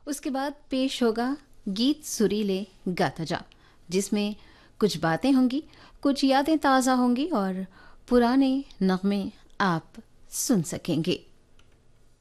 उसके बाद पेश होगा गीत सुरीले गाता जा, जिसमें कुछ बातें होंगी, कुछ यादें ताज़ा होंगी और पुराने नगमे आप सुन सकेंगे।